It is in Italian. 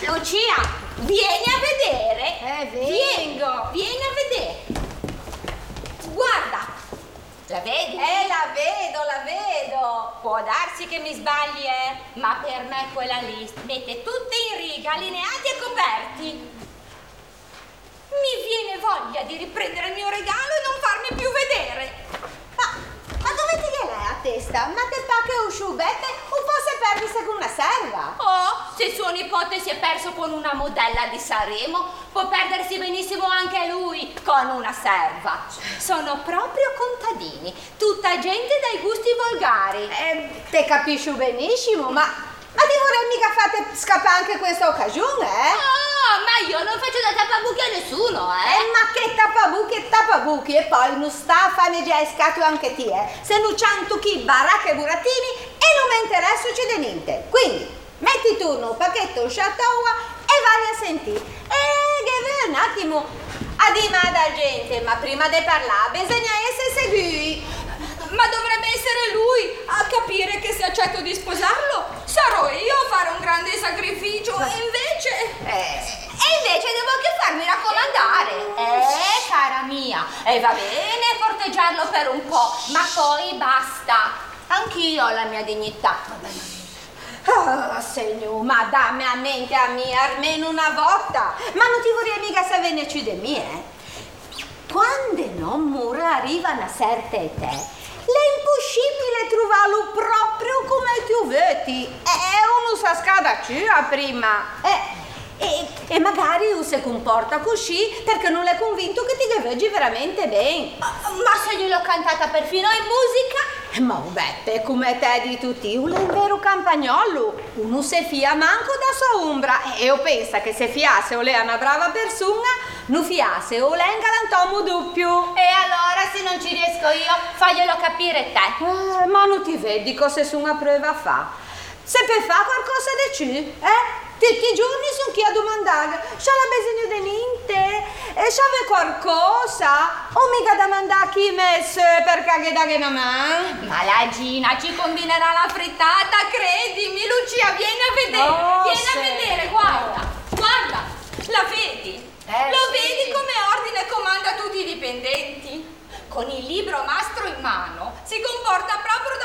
Lucia, vieni a vedere. Vengo. Vieni a vedere. Guarda. La vedi? La vedo. Può darsi che mi sbagli, ma per me quella lì mette tutte in riga, allineati e coperti. Mi viene voglia di riprendere il mio regalo e non farmi più vedere. Ma dove ti viene a testa? Ma te pa che usciubette un po' se perdi con una serva? Oh, se suo nipote si è perso con una modella di Sanremo, può perdersi benissimo anche lui con una serva. Sono proprio contadini, tutta gente dai gusti volgari. Te capisci benissimo, ma ti vorrei mica fate scappare anche questa occasione, Oh, ma io non faccio da tappabuchi a nessuno, ma che tappabuchi, e poi non sta a fare già escato anche ti, se non c'hanno chi baracche e burattini e non mi interessa c'è di niente. Quindi, metti tu un pacchetto chateau e vai a sentire. Che un attimo a dire da gente, ma prima di parlare bisogna essere sicuri. Ma dovrebbe essere lui a capire che se accetto di sposarlo sarò io a fare un grande sacrificio e invece... E invece devo anche farmi raccomandare. Cara mia, e va bene corteggiarlo per un po', ma poi basta. Anch'io ho la mia dignità. Signor, ma dammi a mente a me almeno una volta. Ma non ti vorrei mica sapere più di me, Quando non mura arrivano a certe età, è impossibile trovarlo proprio come tu vedi. Uno si scada prima. E magari si comporta così perché non è convinto che ti veggi veramente bene. Ma se gliel'ho cantata perfino in musica? Ma Beppe, come te di tutti, uno è un vero campagnolo. Uno si fia manco da sua ombra. E io penso che se fiasse o lei è una brava persona, non fiasse o lei è un galantomo doppio. E allora se non ci riesco io, faglielo capire te. Ma non ti vedi cosa sono a prova a fa? Se per fare qualcosa di ciò, tutti i giorni sono qui a domandare, c'ha bisogno di niente? C'ave qualcosa? O mica da mandare chi messe per che dare una mano? Ma la Gina ci combinerà la frittata